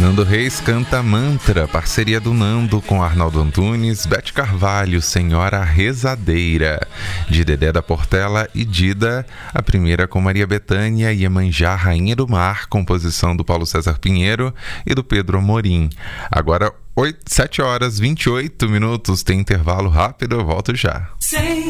Nando Reis canta Mantra, parceria do Nando com Arnaldo Antunes, Beth Carvalho, Senhora Rezadeira, de Dedé da Portela e Dida, a primeira com Maria Bethânia, Iemanjá, Rainha do Mar, composição do Paulo César Pinheiro e do Pedro Amorim. Agora 7 horas 28 minutos, tem intervalo rápido, eu volto já.